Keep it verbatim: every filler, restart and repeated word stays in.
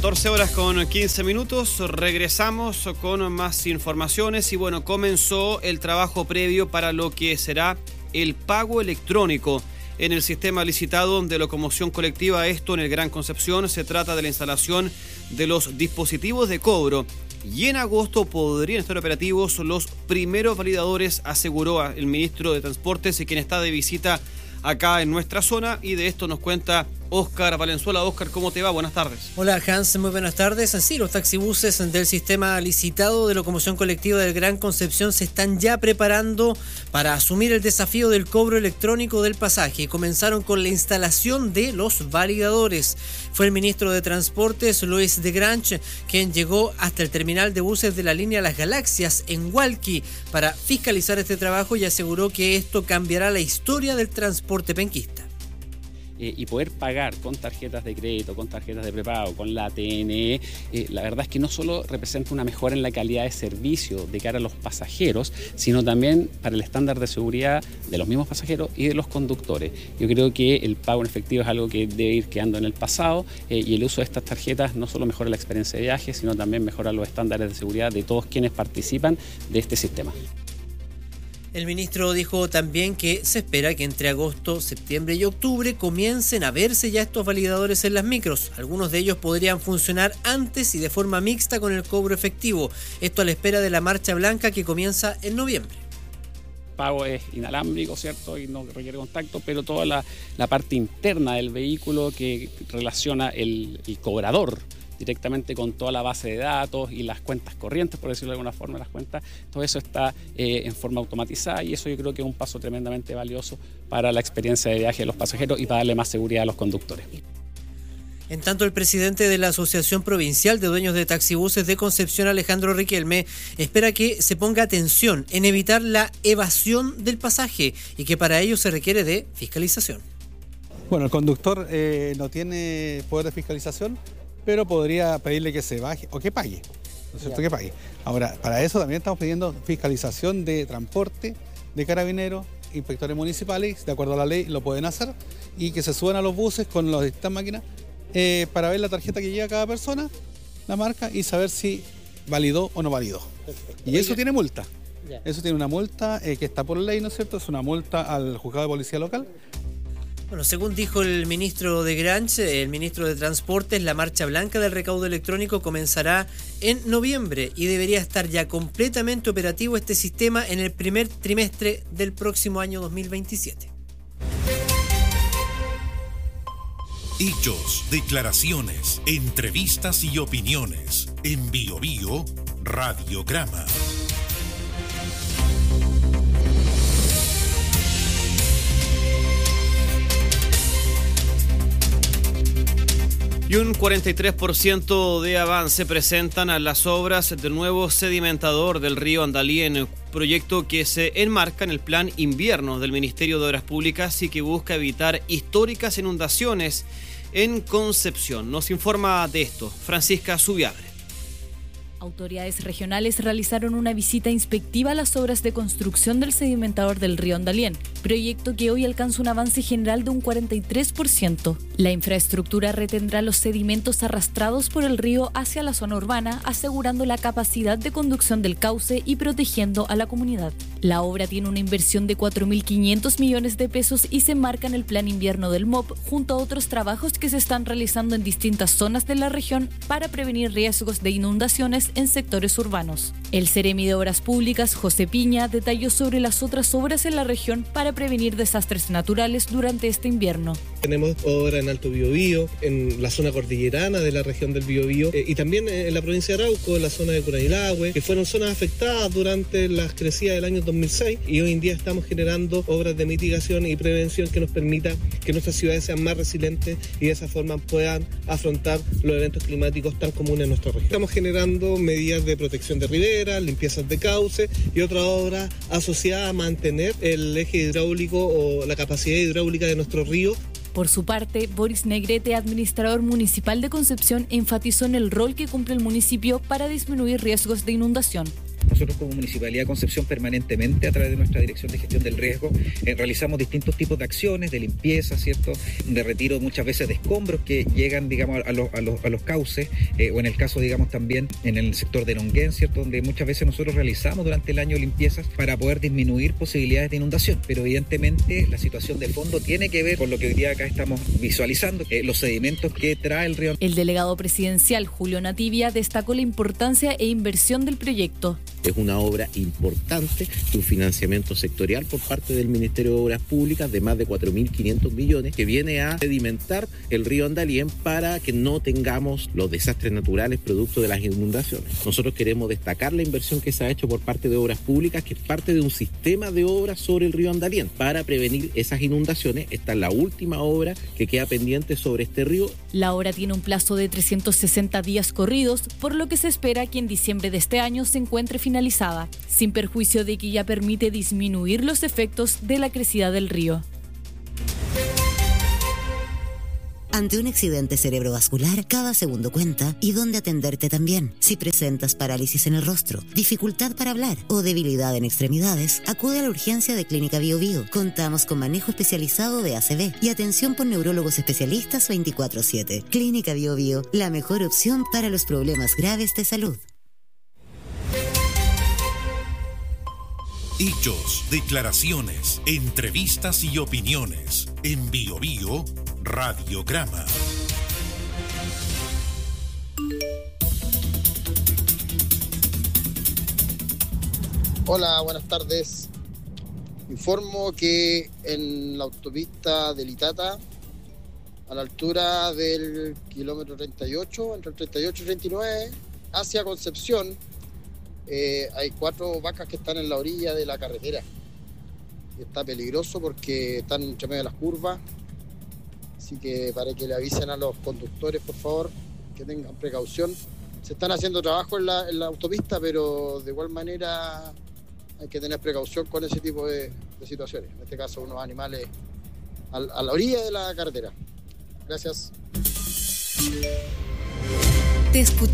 catorce horas con quince minutos, regresamos con más informaciones y bueno, comenzó el trabajo previo para lo que será el pago electrónico en el sistema licitado de locomoción colectiva. Esto en el Gran Concepción se trata de la instalación de los dispositivos de cobro y en agosto podrían estar operativos los primeros validadores, aseguró el ministro de Transportes y quien está de visita acá en nuestra zona, y de esto nos cuenta Óscar Valenzuela. Óscar, ¿cómo te va? Buenas tardes. Hola Hans, muy buenas tardes. Sí, los taxibuses del sistema licitado de locomoción colectiva del Gran Concepción se están ya preparando para asumir el desafío del cobro electrónico del pasaje. Comenzaron con la instalación de los validadores. Fue el ministro de Transportes, Luis de Grange, quien llegó hasta el terminal de buses de la línea Las Galaxias en Hualqui para fiscalizar este trabajo y aseguró que esto cambiará la historia del transporte penquista. Eh, y poder pagar con tarjetas de crédito, con tarjetas de prepago, con la A T N E, eh, la verdad es que no solo representa una mejora en la calidad de servicio de cara a los pasajeros, sino también para el estándar de seguridad de los mismos pasajeros y de los conductores. Yo creo que el pago en efectivo es algo que debe ir quedando en el pasado eh, y el uso de estas tarjetas no solo mejora la experiencia de viaje, sino también mejora los estándares de seguridad de todos quienes participan de este sistema. El ministro dijo también que se espera que entre agosto, septiembre y octubre comiencen a verse ya estos validadores en las micros. Algunos de ellos podrían funcionar antes y de forma mixta con el cobro efectivo. Esto a la espera de la marcha blanca que comienza en noviembre. El pago es inalámbrico, ¿cierto? Y no requiere contacto, pero toda la, la parte interna del vehículo que relaciona el, el cobrador directamente con toda la base de datos y las cuentas corrientes, por decirlo de alguna forma, las cuentas, todo eso está eh, en forma automatizada y eso yo creo que es un paso tremendamente valioso para la experiencia de viaje de los pasajeros y para darle más seguridad a los conductores. En tanto, el presidente de la Asociación Provincial de Dueños de Taxibuses de Concepción, Alejandro Riquelme, espera que se ponga atención en evitar la evasión del pasaje y que para ello se requiere de fiscalización. Bueno, el conductor eh, no tiene poder de fiscalización, pero podría pedirle que se baje o que pague, ¿no es cierto? Que pague. Ahora, para eso también estamos pidiendo fiscalización de transporte, de carabineros, inspectores municipales, de acuerdo a la ley lo pueden hacer, y que se suban a los buses con las distintas máquinas eh, para ver la tarjeta que lleva cada persona, la marca, y saber si validó o no validó. Perfecto. Y eso tiene multa. Eso tiene una multa eh, que está por ley, ¿no es cierto? Es una multa al juzgado de policía local. Bueno, según dijo el ministro de Grange, el ministro de Transportes, la marcha blanca del recaudo electrónico comenzará en noviembre y debería estar ya completamente operativo este sistema en el primer trimestre del próximo año dos mil veintisiete. Hechos, declaraciones, entrevistas y opiniones. En Bio Bio Radiograma. Y un cuarenta y tres por ciento de avance presentan a las obras del nuevo sedimentador del río Andalí, en el proyecto que se enmarca en el Plan Invierno del Ministerio de Obras Públicas y que busca evitar históricas inundaciones en Concepción. Nos informa de esto Francisca Subiabre. Autoridades regionales realizaron una visita inspectiva a las obras de construcción del sedimentador del río Andalién, proyecto que hoy alcanza un avance general de un cuarenta y tres por ciento. La infraestructura retendrá los sedimentos arrastrados por el río hacia la zona urbana, asegurando la capacidad de conducción del cauce y protegiendo a la comunidad. La obra tiene una inversión de cuatro mil quinientos millones de pesos y se enmarca en el Plan Invierno del M O P, junto a otros trabajos que se están realizando en distintas zonas de la región para prevenir riesgos de inundaciones en sectores urbanos. El Seremi de Obras Públicas, José Piña, detalló sobre las otras obras en la región para prevenir desastres naturales durante este invierno. Tenemos obra en Alto Biobío, en la zona cordillerana de la región del Biobío eh, y también en la provincia de Arauco, en la zona de Curanilahue, que fueron zonas afectadas durante las crecidas del año dos mil seis y hoy en día estamos generando obras de mitigación y prevención que nos permita que nuestras ciudades sean más resilientes y de esa forma puedan afrontar los eventos climáticos tan comunes en nuestra región. Estamos generando medidas de protección de riberas, limpiezas de cauce y otras obras asociadas a mantener el eje hidráulico o la capacidad hidráulica de nuestro río. Por su parte, Boris Negrete, administrador municipal de Concepción, enfatizó en el rol que cumple el municipio para disminuir riesgos de inundación. Nosotros como Municipalidad de Concepción permanentemente a través de nuestra Dirección de Gestión del Riesgo eh, realizamos distintos tipos de acciones, de limpieza, ¿cierto? De retiro muchas veces de escombros que llegan, digamos, a los, a los, a los cauces eh, o en el caso, digamos, también en el sector de Nonguén, ¿cierto? Donde muchas veces nosotros realizamos durante el año limpiezas para poder disminuir posibilidades de inundación. Pero evidentemente la situación de fondo tiene que ver con lo que hoy día acá estamos visualizando, eh, los sedimentos que trae el río. El delegado presidencial, Julio Nativia, destacó la importancia e inversión del proyecto. Es una obra importante, un financiamiento sectorial por parte del Ministerio de Obras Públicas de más de cuatro mil quinientos millones que viene a sedimentar el río Andalién para que no tengamos los desastres naturales producto de las inundaciones. Nosotros queremos destacar la inversión que se ha hecho por parte de Obras Públicas, que es parte de un sistema de obras sobre el río Andalién para prevenir esas inundaciones. Esta es la última obra que queda pendiente sobre este río. La obra tiene un plazo de trescientos sesenta días corridos, por lo que se espera que en diciembre de este año se encuentre finalizada, sin perjuicio de que ya permite disminuir los efectos de la crecida del río. Ante un accidente cerebrovascular, cada segundo cuenta y dónde atenderte también. Si presentas parálisis en el rostro, dificultad para hablar o debilidad en extremidades, acude a la urgencia de Clínica Bio Bio. Contamos con manejo especializado de A C V y atención por neurólogos especialistas veinticuatro siete. Clínica Bio Bio, la mejor opción para los problemas graves de salud. Hechos, declaraciones, entrevistas y opiniones. En Bio Bio Radiograma. Hola, buenas tardes. Informo que en la autopista de Litata, a la altura del kilómetro treinta y ocho, entre el treinta y ocho y treinta y nueve, hacia Concepción, eh, hay cuatro vacas que están en la orilla de la carretera. Y está peligroso porque están entre medio de las curvas. Así que para que le avisen a los conductores, por favor, que tengan precaución. Se están haciendo trabajo en la, en la autopista, pero de igual manera hay que tener precaución con ese tipo de, de situaciones. En este caso, unos animales a, a la orilla de la carretera. Gracias. Te escucho.